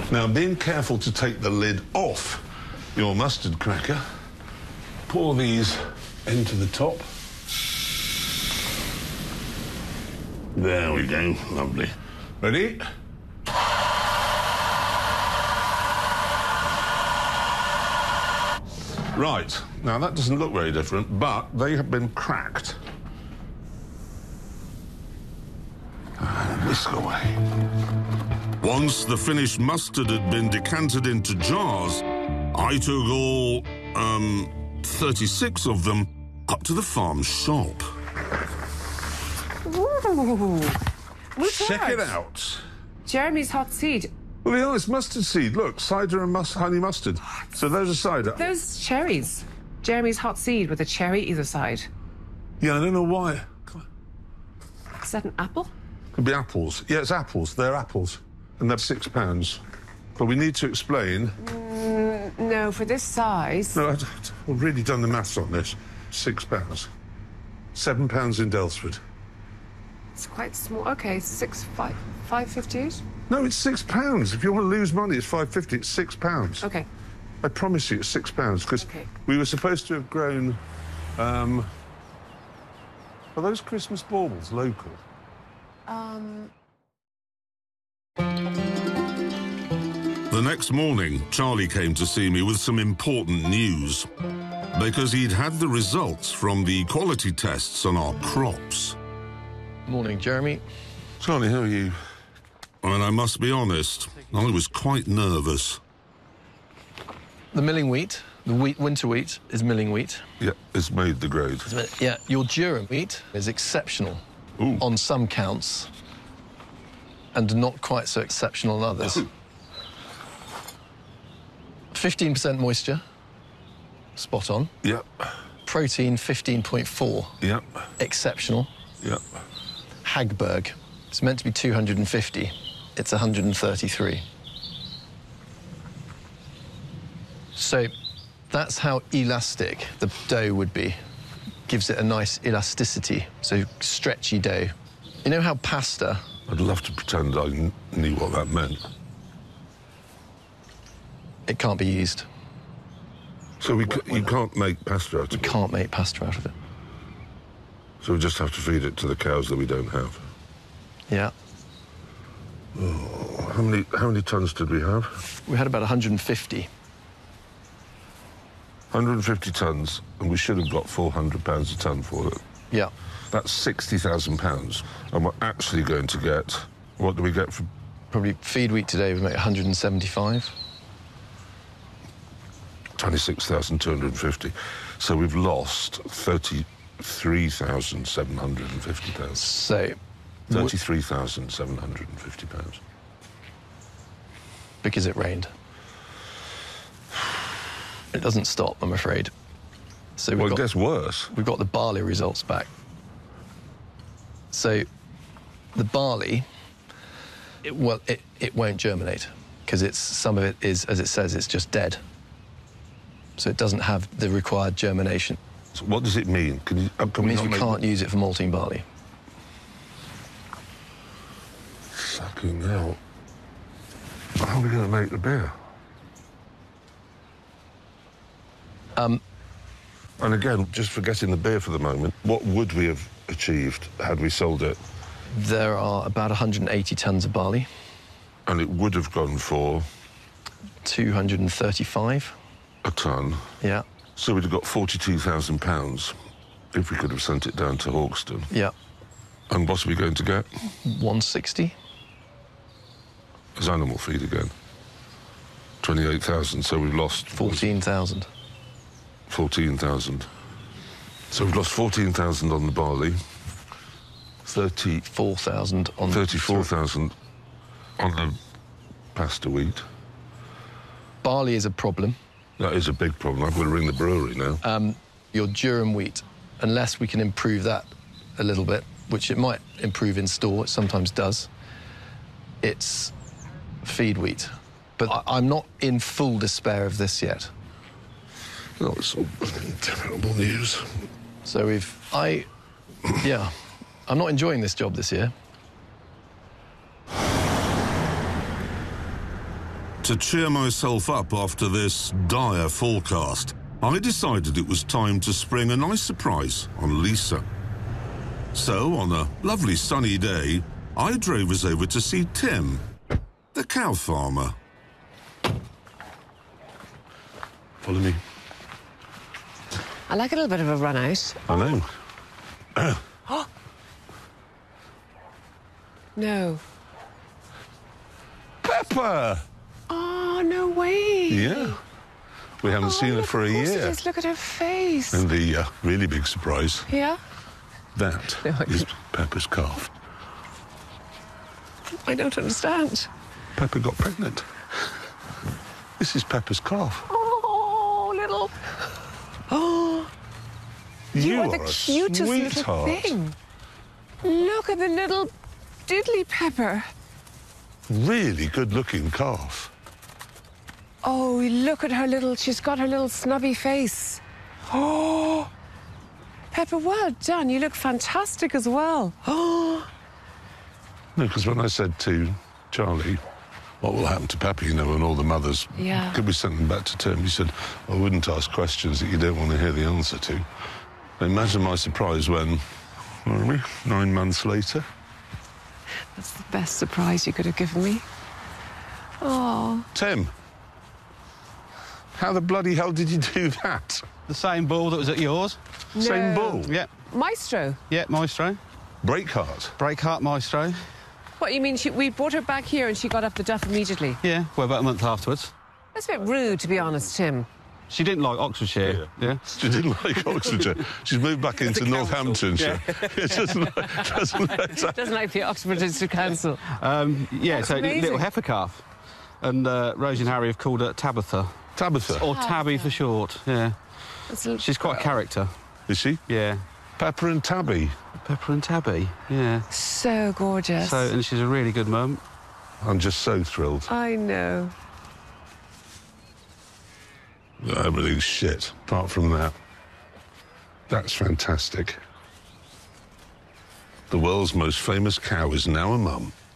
Now, being careful to take the lid off your mustard cracker, pour these into the top. There we go, lovely. Ready? Right, now that doesn't look very different, but they have been cracked. And whisk away. Once the finished mustard had been decanted into jars, I took all, 36 of them up to the farm shop. Ooh. Check it out. Jeremy's hot seed. Well, yeah, it's mustard seed. Look, cider and honey mustard. So there's a cider. Those cherries. Jeremy's hot seed with a cherry either side. Yeah, I don't know why. Is that an apple? Could be apples. Yeah, it's apples. They're apples. And they're £6. But we need to explain... No, for this size... No, I've really done the maths on this. £6. £7 in Delsford. It's quite small. OK, £5.58? No, it's £6. If you want to lose money, it's £5.50. It's £6. OK. I promise you it's £6, because we were supposed to have grown... Are those Christmas baubles local? The next morning, Charlie came to see me with some important news, because he'd had the results from the quality tests on our crops. Morning, Jeremy. Charlie, how are you? And I must be honest, I was quite nervous. The milling wheat, the winter wheat, is milling wheat. Yeah, it's made the grade. Yeah, your durum wheat is exceptional on some counts and not quite so exceptional on others. 15% moisture, spot on. Yep. Protein, 15.4. Yep. Exceptional. Yep. Hagberg, it's meant to be 250. It's 133. So that's how elastic the dough would be. Gives it a nice elasticity, so stretchy dough. You know how pasta... I'd love to pretend I knew what that meant. It can't be used. So you can't make pasta out of it? You can't make pasta out of it. So we just have to feed it to the cows that we don't have? Yeah. Oh, how many tons did we have? We had about 150. 150 tons, and we should have got £400 a tonne for it. Yeah. That's £60,000, and we're actually going to get... What do we get for... Probably feed wheat today would make 175. 26,250. So we've lost 33,750 pounds. So... £33,750. Because it rained. It doesn't stop, I'm afraid. So Well, it gets worse. We've got the barley results back. So the barley, it won't germinate because some of it is, as it says, it's just dead. So it doesn't have the required germination. So what does it mean? It means we can't use it for malting barley. Sucking out. How are we going to make the beer? And again, just forgetting the beer for the moment, what would we have achieved had we sold it? There are about 180 tons of barley. And it would have gone for? 235. A tonne? Yeah. So we'd have got £42,000 if we could have sent it down to Hawkston. Yeah. And what are we going to get? 160. As animal feed again. 28,000, so we've lost... 14,000. 14,000. So we've lost 14,000 on the barley. 34,000 on... 34,000 on the pasta wheat. Barley is a problem. That is a big problem. I've got to ring the brewery now. Your durum wheat, unless we can improve that a little bit, which it might improve in store, it sometimes does, it's feed wheat. But I'm not in full despair of this yet. Oh, it's all terrible news. So yeah, I'm not enjoying this job this year. To cheer myself up after this dire forecast, I decided it was time to spring a nice surprise on Lisa. So, on a lovely sunny day, I drove us over to see Tim, the cow farmer. Follow me. I like a little bit of a run out. I know. No. Pepper! Oh, no way. Yeah. We haven't seen her for a year. Look at her face. And the really big surprise, Yeah? that is Pepper's calf. I don't understand. Pepper got pregnant. This is Pepper's calf. Oh, little... Oh, you are the cutest little sweetheart. thing. Look at the little diddly Pepper. Really good-looking calf. Oh, look at her little... She's got her little snubby face. Oh, Pepper, well done. You look fantastic as well. Oh, No, because when I said to Charlie, what will happen to Pepper, you know, and all the mothers, Yeah. could we send them back to term? He said, I wouldn't ask questions that you don't want to hear the answer to. Imagine my surprise when, where are we, 9 months later? that's the best surprise you could have given me. Oh, Tim, how the bloody hell did you do that? The same bull that was at yours. Same No. bull? Yeah, Maestro. yeah, Maestro. Breakheart. Breakheart Maestro. What, you mean we brought her back here and she got up the duff immediately? Yeah, well, about a month afterwards. That's a bit rude, to be honest, Tim. She didn't like Oxfordshire. Yeah. She didn't like Oxfordshire. She's moved back into Northamptonshire. It doesn't like Doesn't like the Oxfordshire Council. Yeah, so amazing. little heifer calf. And Rosie and Harry have called her Tabitha. Tabitha. Or Tabby for short, yeah. She's quite a character. Is she? Yeah. Pepper and Tabby. Pepper and Tabby, yeah. So gorgeous. And she's a really good mum. I'm just so thrilled. I know. Everything's shit, apart from that. That's fantastic. The world's most famous cow is now a mum.